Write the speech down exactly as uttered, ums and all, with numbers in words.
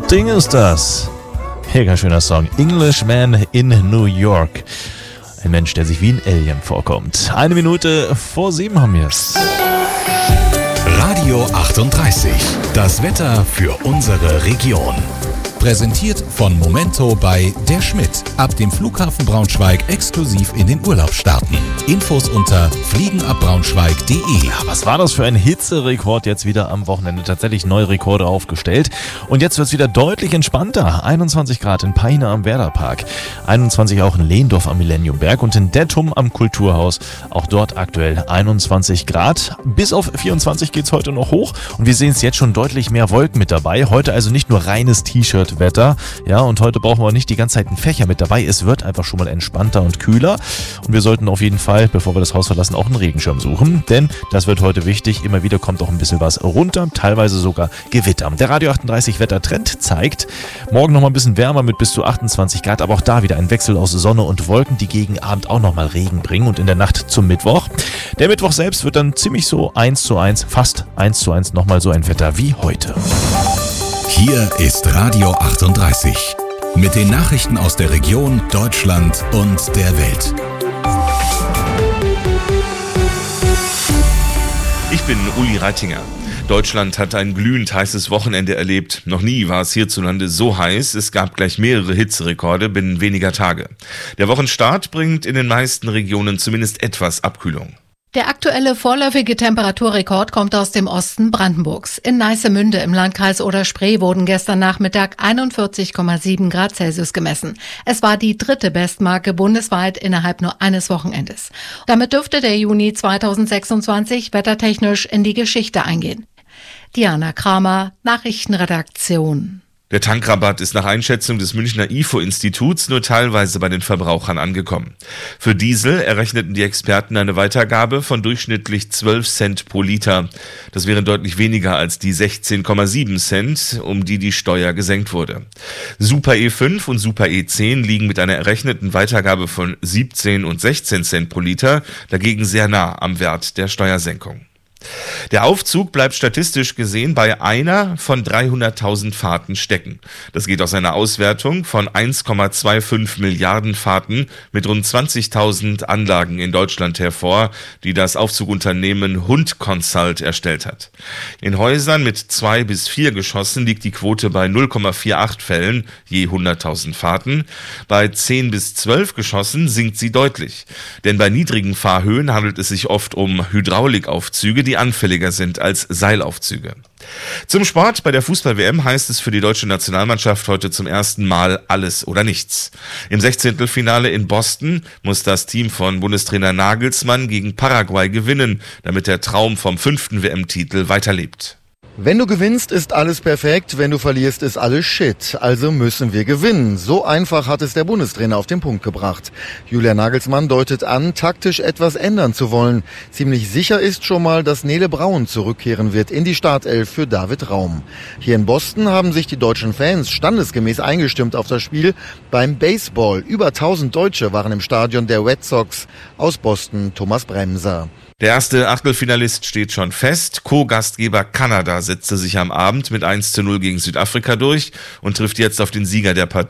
Sting ist das. Mega schöner Song. Englishman in New York. Ein Mensch, der sich wie ein Alien vorkommt. Eine Minute vor sieben haben wir es. Radio achtunddreißig. Das Wetter für unsere Region. Präsentiert von Momento bei Der Schmidt. Ab dem Flughafen Braunschweig exklusiv in den Urlaub starten. Infos unter fliegenabbraunschweig punkt de. Ja, was war das für ein Hitzerekord jetzt wieder am Wochenende? Tatsächlich neue Rekorde aufgestellt. Und jetzt wird es wieder deutlich entspannter. einundzwanzig Grad in Peine am Werderpark. einundzwanzig auch in Lehndorf am Millenniumberg und in Dettum am Kulturhaus. Auch dort aktuell einundzwanzig Grad. Bis auf vierundzwanzig geht es heute noch hoch. Und wir sehen es jetzt schon deutlich mehr Wolken mit dabei. Heute also nicht nur reines T-Shirt Wetter. Ja, und heute brauchen wir nicht die ganze Zeit einen Fächer mit dabei. Es wird einfach schon mal entspannter und kühler. Und wir sollten auf jeden Fall, bevor wir das Haus verlassen, auch einen Regenschirm suchen. Denn das wird heute wichtig. Immer wieder kommt auch ein bisschen was runter. Teilweise sogar Gewitter. Der Radio achtunddreißig Wettertrend zeigt, morgen noch mal ein bisschen wärmer mit bis zu achtundzwanzig Grad. Aber auch da wieder ein Wechsel aus Sonne und Wolken, die gegen Abend auch noch mal Regen bringen. Und in der Nacht zum Mittwoch. Der Mittwoch selbst wird dann ziemlich so eins zu eins, fast eins zu eins nochmal so ein Wetter wie heute. Hier ist Radio achtunddreißig mit den Nachrichten aus der Region, Deutschland und der Welt. Ich bin Uli Reitinger. Deutschland hat ein glühend heißes Wochenende erlebt. Noch nie war es hierzulande so heiß. Es gab gleich mehrere Hitzerekorde binnen weniger Tage. Der Wochenstart bringt in den meisten Regionen zumindest etwas Abkühlung. Der aktuelle vorläufige Temperaturrekord kommt aus dem Osten Brandenburgs. In Neissemünde im Landkreis Oder-Spree wurden gestern Nachmittag einundvierzig Komma sieben Grad Celsius gemessen. Es war die dritte Bestmarke bundesweit innerhalb nur eines Wochenendes. Damit dürfte der Juni zweitausendsechsundzwanzig wettertechnisch in die Geschichte eingehen. Diana Kramer, Nachrichtenredaktion. Der Tankrabatt ist nach Einschätzung des Münchner I F O-Instituts nur teilweise bei den Verbrauchern angekommen. Für Diesel errechneten die Experten eine Weitergabe von durchschnittlich zwölf Cent pro Liter. Das wären deutlich weniger als die sechzehn Komma sieben Cent, um die die Steuer gesenkt wurde. Super E fünf und Super E zehn liegen mit einer errechneten Weitergabe von siebzehn und sechzehn Cent pro Liter dagegen sehr nah am Wert der Steuersenkung. Der Aufzug bleibt statistisch gesehen bei einer von dreihunderttausend Fahrten stecken. Das geht aus einer Auswertung von eins Komma fünfundzwanzig Milliarden Fahrten mit rund zwanzigtausend Anlagen in Deutschland hervor, die das Aufzugunternehmen Hund Consult erstellt hat. In Häusern mit zwei bis vier Geschossen liegt die Quote bei null Komma achtzehn Fällen je hunderttausend Fahrten. Bei zehn bis zwölf Geschossen sinkt sie deutlich. Denn bei niedrigen Fahrhöhen handelt es sich oft um Hydraulikaufzüge, die anfälliger sind als Seilaufzüge. Zum Sport. Bei der Fußball-W M heißt es für die deutsche Nationalmannschaft heute zum ersten Mal alles oder nichts. Im Sechzehntelfinale in Boston muss das Team von Bundestrainer Nagelsmann gegen Paraguay gewinnen, damit der Traum vom fünften W M-Titel weiterlebt. Wenn du gewinnst, ist alles perfekt. Wenn du verlierst, ist alles Shit. Also müssen wir gewinnen. So einfach hat es der Bundestrainer auf den Punkt gebracht. Julian Nagelsmann deutet an, taktisch etwas ändern zu wollen. Ziemlich sicher ist schon mal, dass Nele Braun zurückkehren wird in die Startelf für David Raum. Hier in Boston haben sich die deutschen Fans standesgemäß eingestimmt auf das Spiel beim Baseball. Über tausend Deutsche waren im Stadion der Red Sox. Aus Boston Thomas Bremser. Der erste Achtelfinalist steht schon fest. Co-Gastgeber Kanada setzte sich am Abend mit eins zu null gegen Südafrika durch und trifft jetzt auf den Sieger der Partie.